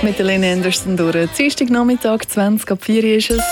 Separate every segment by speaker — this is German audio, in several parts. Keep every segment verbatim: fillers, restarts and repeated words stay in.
Speaker 1: mit Lynn Anderson durch. Dienstagnachmittag, zwanzig ab vier ist es.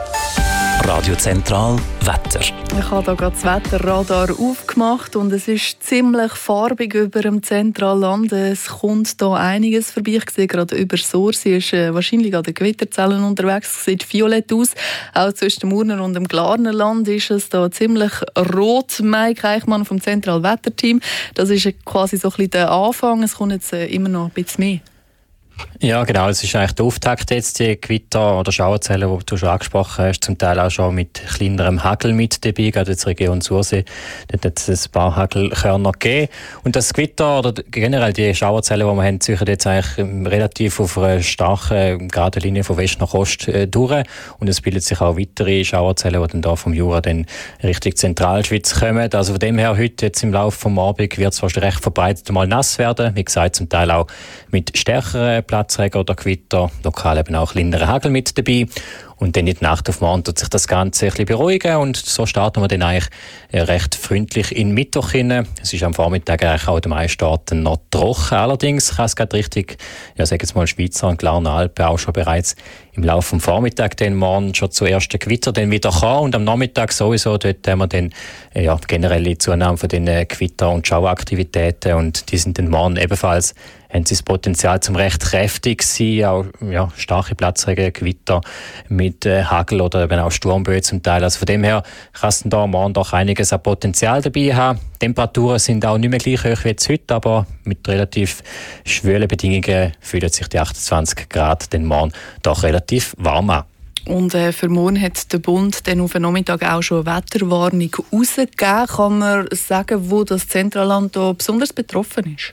Speaker 2: Radio Zentral Wetter.
Speaker 1: Ich habe hier gerade das Wetterradar aufgemacht und es ist ziemlich farbig über dem Zentralland. Es kommt hier einiges vorbei. Ich sehe gerade über Sursi ist äh, wahrscheinlich an den Gewitterzellen unterwegs. Es sieht violett aus. Auch zwischen dem Urner und dem Glarnerland ist es da ziemlich rot. Mike Eichmann vom Zentralwetterteam. Das ist quasi so ein bisschen der Anfang. Es kommt jetzt äh, immer noch ein bisschen mehr.
Speaker 3: Ja, genau. Es ist eigentlich der Auftakt jetzt, die Gewitter- oder Schauerzellen, die du schon angesprochen hast, zum Teil auch schon mit kleinerem Hagel mit dabei, gerade jetzt Region Sursee, dort hat es ein paar Hagelkörner gegeben. Und das Gewitter oder generell die Schauerzellen, die wir haben, ziehen jetzt eigentlich relativ auf einer starken, geraden Linie von West nach Ost äh, durch. Und es bilden sich auch weitere Schauerzellen, die dann da vom Jura dann Richtung Zentralschweiz kommen. Also von dem her, heute jetzt im Laufe des Abends wird es fast recht verbreitet mal nass werden. Wie gesagt, zum Teil auch mit stärkeren Platzregen oder Gewitter, lokal eben auch kleinere Hagel mit dabei. Und dann in der Nacht auf morgen tut sich das Ganze ein bisschen beruhigen und so starten wir dann eigentlich recht freundlich in Mittwoch hinein. Es ist am Vormittag eigentlich auch in den meisten Orten noch trocken. Allerdings kann es gerade richtig, ja, sag jetzt mal Schweizer und Glarner Alpen auch schon bereits im Laufe des Vormittags dann morgen schon zu ersten Gewitter dann wieder kommen und am Nachmittag sowieso, dort haben wir dann ja, generelle Zunahme von den Gewitter- und Schauaktivitäten und die sind dann morgen ebenfalls, haben sie das Potenzial zum recht kräftig sein, auch ja, starke Platzregen, Gewitter mit äh, Hagel oder eben auch Sturmböen zum Teil. Also von dem her kann es da morgen doch einiges an Potenzial dabei haben. Die Temperaturen sind auch nicht mehr gleich hoch wie jetzt heute, aber mit relativ schwülen Bedingungen fühlen sich die achtundzwanzig Grad den morgen doch relativ warm an.
Speaker 1: Und äh, für morgen hat der Bund dann auf den Nachmittag auch schon eine Wetterwarnung rausgegeben. Kann man sagen, wo das Zentralland da besonders betroffen ist?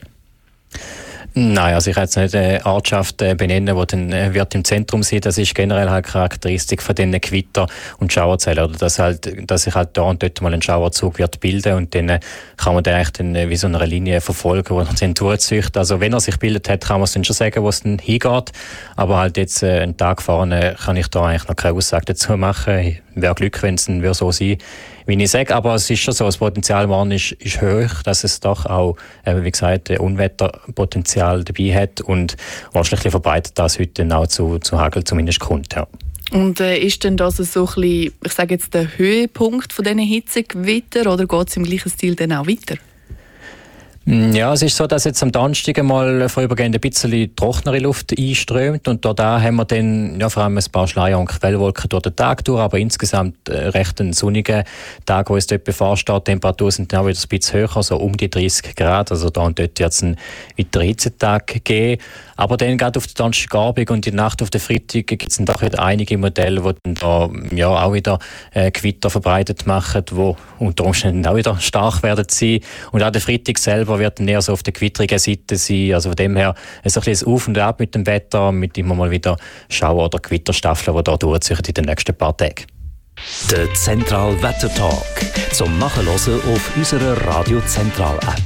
Speaker 3: Nein, also ich kann jetzt nicht eine Ortschaft benennen, die dann wird im Zentrum sein. Das ist generell halt Charakteristik von diesen Gewitter- und Schauerzellen, oder dass halt, dass sich halt da und dort mal ein Schauerzug wird bilden und dann kann man dann eigentlich dann wie so eine Linie verfolgen, die man dann durchzieht. Also wenn er sich bildet hat, kann man es dann schon sagen, wo es dann hingeht. Aber halt jetzt äh, einen Tag vorne kann ich da eigentlich noch keine Aussage dazu machen. Wäre Glück, wenn es dann so sein, wie ich sage. Aber es ist schon so, das Potenzial morgen ist, ist hoch, dass es doch auch, äh, wie gesagt, Unwetterpotenzial dabei hat und wahrscheinlich verbreitet das heute dann auch zu, zu Hagel zumindest kommt. Ja.
Speaker 1: Und äh, ist denn das so ein bisschen, ich sage jetzt, der Höhepunkt von diesen Hitzegewitter oder geht es im gleichen Stil dann auch weiter?
Speaker 3: Ja, es ist so, dass jetzt am Donnerstag mal vorübergehend ein bisschen trockenere Luft einströmt und da haben wir dann ja, vor allem ein paar Schleier- und Quellwolken durch den Tag durch, aber insgesamt äh, recht einen sonnigen Tag, wo es dort bevorsteht. Die Temperaturen sind dann auch wieder ein bisschen höher, so um die dreißig Grad, also da und dort wird es einen weiteren Hitzetag geben. Aber dann gerade auf den Donnerstagabend und die Nacht auf den Freitag gibt es dann doch wieder einige Modelle, die dann da ja, auch wieder äh, Gewitter verbreitet machen, die unter Umständen auch wieder stark werden sein. Und auch der Freitag selber wird dann eher so auf der gewittrigen Seite sein. Also von dem her ist ein bisschen Auf und Ab mit dem Wetter, mit immer mal wieder Schauer- oder Gewitterstaffeln, die da durchziehen in den nächsten paar Tagen.
Speaker 2: Der Zentral Wetter Talk zum Nachhören auf unserer Radio Zentral App.